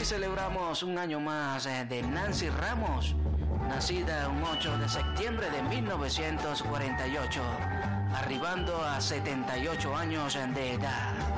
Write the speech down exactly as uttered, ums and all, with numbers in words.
celebramos un año más de Nancy Ramos, nacida un ocho de septiembre de mil novecientos cuarenta y ocho, arribando a setenta y ocho años de edad.